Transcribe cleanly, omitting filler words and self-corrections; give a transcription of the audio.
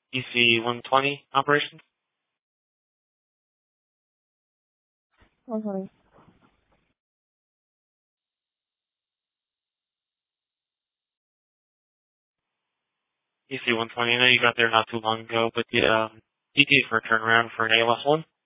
EC-120 operations? Mm-hmm. EC-120, I know you got there not too long ago, but yeah, ET for a turnaround for an ALS one?